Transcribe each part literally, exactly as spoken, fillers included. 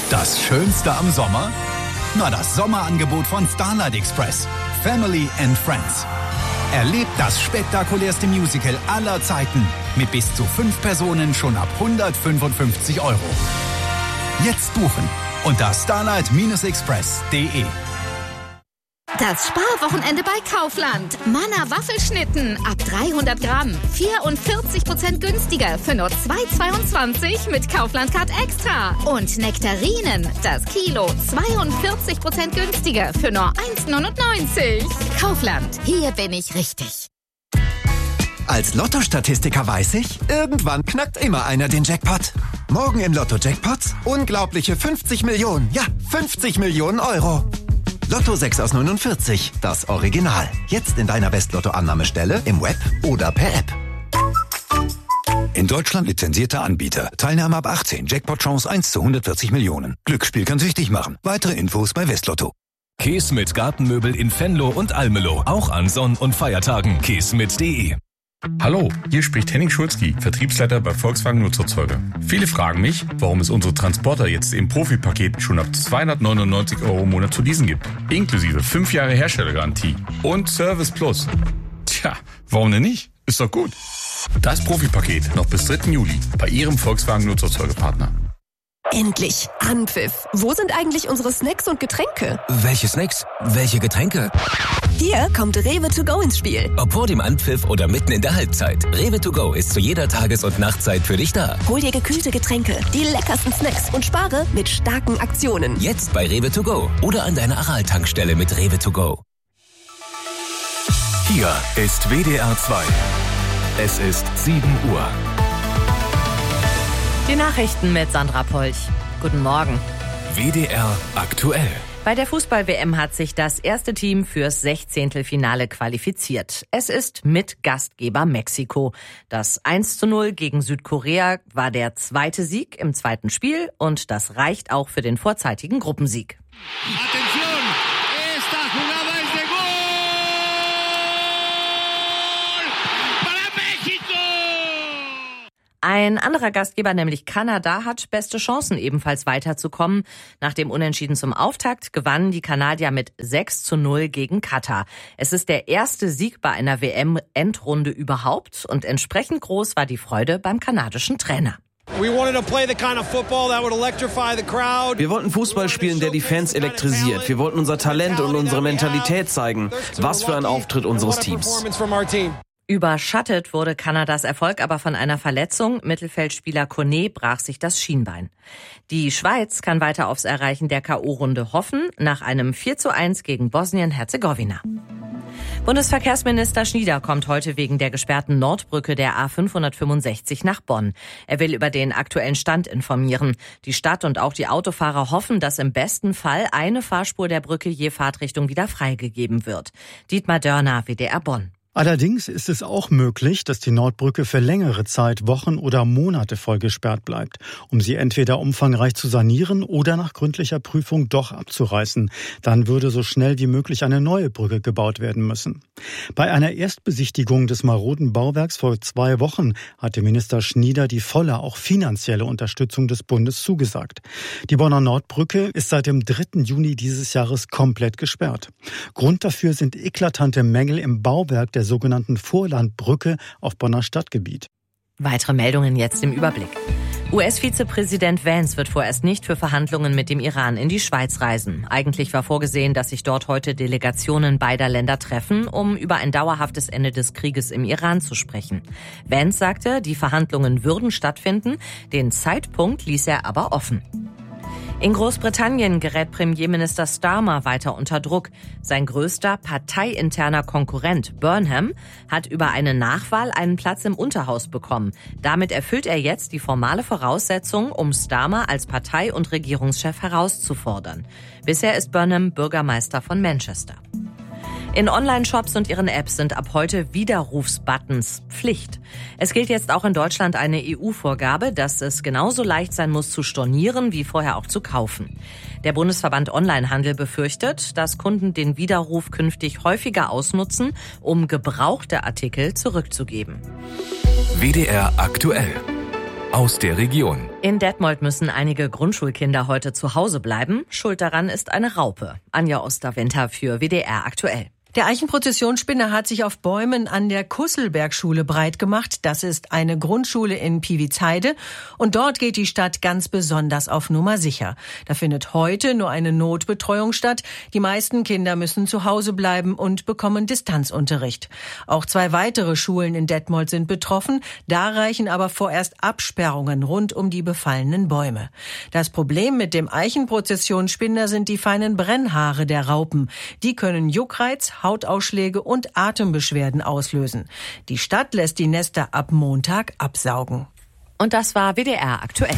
Das Schönste am Sommer? Na, das Sommerangebot von Starlight Express. Family and Friends. Erlebt das spektakulärste Musical aller Zeiten mit bis zu fünf Personen schon ab hundertfünfundfünfzig Euro. Jetzt buchen unter starlight express punkt de. Das Sparwochenende bei Kaufland. Manna Waffelschnitten ab dreihundert Gramm. vierundvierzig Prozent günstiger für nur zwei Euro zweiundzwanzig mit Kaufland Card Extra. Und Nektarinen, das Kilo zweiundvierzig Prozent günstiger für nur eins Euro neunundneunzig. Kaufland, hier bin ich richtig. Als Lotto-Statistiker weiß ich, irgendwann knackt immer einer den Jackpot. Morgen im Lotto-Jackpot unglaubliche fünfzig Millionen. Ja, fünfzig Millionen Euro. Lotto sechs aus neunundvierzig, das Original. Jetzt in deiner West-Lotto-Annahmestelle, im Web oder per App. In Deutschland lizenzierter Anbieter. Teilnahme ab achtzehn. Jackpot-Chance eins zu hundertvierzig Millionen. Glücksspiel kann süchtig machen. Weitere Infos bei Westlotto. Käse mit Gartenmöbel in Venlo und Almelo. Auch an Sonn- und Feiertagen. käse mit punkt de. Hallo, hier spricht Henning Schulzki, Vertriebsleiter bei Volkswagen Nutzerzeuger. Viele fragen mich, warum es unsere Transporter jetzt im Profi-Paket schon ab zweihundertneunundneunzig Euro im Monat zu leasen gibt. Inklusive fünf Jahre Herstellergarantie und Service Plus. Tja, warum denn nicht? Ist doch gut. Das Profi-Paket noch bis dritten Juli bei Ihrem Volkswagen Nutzerzeugerpartner. Endlich Anpfiff. Wo sind eigentlich unsere Snacks und Getränke? Welche Snacks? Welche Getränke? Hier kommt Rewe to go ins Spiel. Ob vor dem Anpfiff oder mitten in der Halbzeit. Rewe to go ist zu jeder Tages- und Nachtzeit für dich da. Hol dir gekühlte Getränke, die leckersten Snacks und spare mit starken Aktionen. Jetzt bei Rewe to go oder an deiner Aral-Tankstelle mit Rewe to go. Hier ist W D R zwei. Es ist sieben Uhr. Die Nachrichten mit Sandra Polch. Guten Morgen. W D R aktuell. Bei der Fußball-W M hat sich das erste Team fürs Sechzehntelfinale qualifiziert. Es ist mit Gastgeber Mexiko. Das eins zu null gegen Südkorea war der zweite Sieg im zweiten Spiel und das reicht auch für den vorzeitigen Gruppensieg. Atención, esta jugada es de gol para México. Ein anderer Gastgeber, nämlich Kanada, hat beste Chancen, ebenfalls weiterzukommen. Nach dem Unentschieden zum Auftakt gewannen die Kanadier mit sechs zu null gegen Katar. Es ist der erste Sieg bei einer W M-Endrunde überhaupt und entsprechend groß war die Freude beim kanadischen Trainer. Wir wollten Fußball spielen, der die Fans elektrisiert. Wir wollten unser Talent und unsere Mentalität zeigen. Was für ein Auftritt unseres Teams. Überschattet wurde Kanadas Erfolg aber von einer Verletzung. Mittelfeldspieler Kone brach sich das Schienbein. Die Schweiz kann weiter aufs Erreichen der K O-Runde hoffen, nach einem vier zu eins gegen Bosnien-Herzegowina. Bundesverkehrsminister Schnieder kommt heute wegen der gesperrten Nordbrücke der A fünfhundertfünfundsechzig nach Bonn. Er will über den aktuellen Stand informieren. Die Stadt und auch die Autofahrer hoffen, dass im besten Fall eine Fahrspur der Brücke je Fahrtrichtung wieder freigegeben wird. Dietmar Dörner, W D R Bonn. Allerdings ist es auch möglich, dass die Nordbrücke für längere Zeit, Wochen oder Monate voll gesperrt bleibt, um sie entweder umfangreich zu sanieren oder nach gründlicher Prüfung doch abzureißen. Dann würde so schnell wie möglich eine neue Brücke gebaut werden müssen. Bei einer Erstbesichtigung des maroden Bauwerks vor zwei Wochen hatte Minister Schnieder die volle, auch finanzielle Unterstützung des Bundes zugesagt. Die Bonner Nordbrücke ist seit dem dritten Juni dieses Jahres komplett gesperrt. Grund dafür sind eklatante Mängel im Bauwerk der sogenannten Vorlandbrücke auf Bonner Stadtgebiet. Weitere Meldungen jetzt im Überblick. U S-Vizepräsident Vance wird vorerst nicht für Verhandlungen mit dem Iran in die Schweiz reisen. Eigentlich war vorgesehen, dass sich dort heute Delegationen beider Länder treffen, um über ein dauerhaftes Ende des Krieges im Iran zu sprechen. Vance sagte, die Verhandlungen würden stattfinden, den Zeitpunkt ließ er aber offen. In Großbritannien gerät Premierminister Starmer weiter unter Druck. Sein größter parteiinterner Konkurrent Burnham hat über eine Nachwahl einen Platz im Unterhaus bekommen. Damit erfüllt er jetzt die formale Voraussetzung, um Starmer als Partei- und Regierungschef herauszufordern. Bisher ist Burnham Bürgermeister von Manchester. In Online-Shops und ihren Apps sind ab heute Widerrufsbuttons Pflicht. Es gilt jetzt auch in Deutschland eine E U-Vorgabe, dass es genauso leicht sein muss zu stornieren wie vorher auch zu kaufen. Der Bundesverband Onlinehandel befürchtet, dass Kunden den Widerruf künftig häufiger ausnutzen, um gebrauchte Artikel zurückzugeben. W D R aktuell. aus der Region. In Detmold müssen einige Grundschulkinder heute zu Hause bleiben. Schuld daran ist eine Raupe. Anja Osterwinter für W D R aktuell. Der Eichenprozessionsspinner hat sich auf Bäumen an der Kusselbergschule breit gemacht. Das ist eine Grundschule in Piewizheide. Und dort geht die Stadt ganz besonders auf Nummer sicher. Da findet heute nur eine Notbetreuung statt. Die meisten Kinder müssen zu Hause bleiben und bekommen Distanzunterricht. Auch zwei weitere Schulen in Detmold sind betroffen. Da reichen aber vorerst Absperrungen rund um die befallenen Bäume. Das Problem mit dem Eichenprozessionsspinner sind die feinen Brennhaare der Raupen. Die können Juckreiz, Hautausschläge und Atembeschwerden auslösen. Die Stadt lässt die Nester ab Montag absaugen. Und das war W D R aktuell.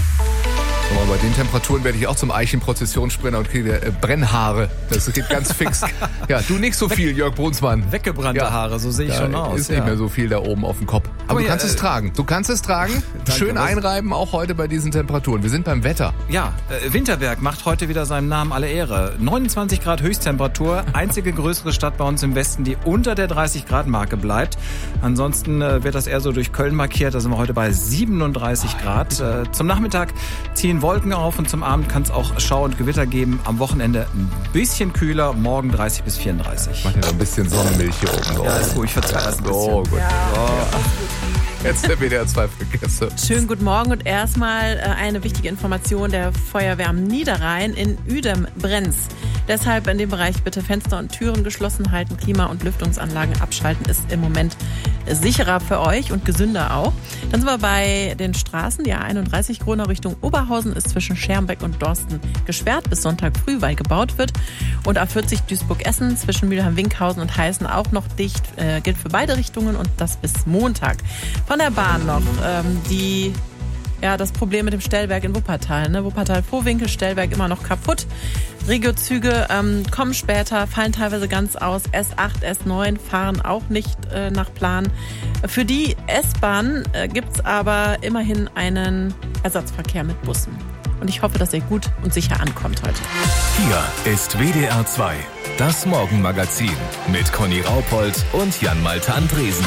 Aber bei den Temperaturen werde ich auch zum Eichenprozessionssprinter und kriege äh, Brennhaare. Das geht ganz fix. Ja, du nicht so viel, Jörg Brunsmann. Weggebrannte ja. Haare, so sehe ich da schon aus. Ist ja. nicht mehr so viel da oben auf dem Kopf. Aber, Aber du kannst ja, äh, es tragen. Du kannst es tragen. Schön einreiben, auch heute bei diesen Temperaturen. Wir sind beim Wetter. Ja, äh, Winterberg macht heute wieder seinem Namen alle Ehre. neunundzwanzig Grad Höchsttemperatur. Einzige größere Stadt bei uns im Westen, die unter der dreißig Grad Marke bleibt. Ansonsten äh, wird das eher so durch Köln markiert. Da sind wir heute bei siebenunddreißig Grad. Äh, zum Nachmittag ziehen Wolken auf und zum Abend kann es auch Schau und Gewitter geben. Am Wochenende ein bisschen kühler, morgen dreißig bis vierunddreißig. Mach dir noch ein bisschen Sonnenmilch hier oben drauf. Ja, ist gut, ich verzeih das ein bisschen. Oh, gut. Ja. Oh. Jetzt der W D R zwei Vergesse. Schönen guten Morgen und erstmal eine wichtige Information der Feuerwehr am Niederrhein. In Uedem brennt's. Deshalb in dem Bereich bitte Fenster und Türen geschlossen halten, Klima- und Lüftungsanlagen abschalten, ist im Moment sicherer für euch und gesünder auch. Dann sind wir bei den Straßen. Die A einunddreißig Gronau Richtung Oberhausen ist zwischen Schermbeck und Dorsten gesperrt bis Sonntag früh, weil gebaut wird. Und A vierzig Duisburg-Essen zwischen Mülheim-Winkhausen und Heißen auch noch dicht. Äh, gilt für beide Richtungen und das bis Montag. Von der Bahn noch ähm, die... Ja, das Problem mit dem Stellwerk in Wuppertal. Ne? Wuppertal-Vohwinkel, Stellwerk immer noch kaputt. Regiozüge ähm, kommen später, fallen teilweise ganz aus. S acht, S neun fahren auch nicht äh, nach Plan. Für die S-Bahn äh, gibt's aber immerhin einen Ersatzverkehr mit Bussen. Und ich hoffe, dass ihr gut und sicher ankommt heute. Hier ist W D R zwei, das Morgenmagazin mit Conny Raupold und Jan-Malte Andresen.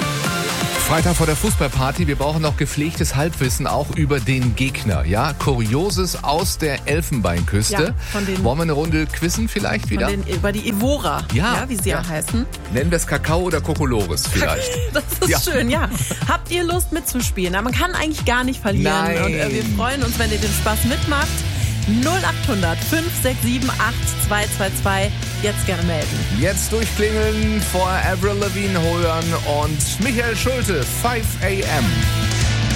Freitag vor der Fußballparty, wir brauchen noch gepflegtes Halbwissen auch über den Gegner. Ja, Kurioses aus der Elfenbeinküste. Ja, von den, Wollen wir eine Runde quizzen vielleicht wieder? Von den, über die Evora, ja, ja, wie sie ja heißen. Nennen wir es Kakao oder Kokolores vielleicht. Das ist ja. schön, ja. Habt ihr Lust mitzuspielen? Aber man kann eigentlich gar nicht verlieren. Nein. Und äh, wir freuen uns, wenn ihr den Spaß mitmacht. null achthundert fünf sechs sieben acht zwei zwei zwei. Jetzt gerne melden. Jetzt durchklingeln, vor Avril Lavigne hören und Michael Schulte, five a m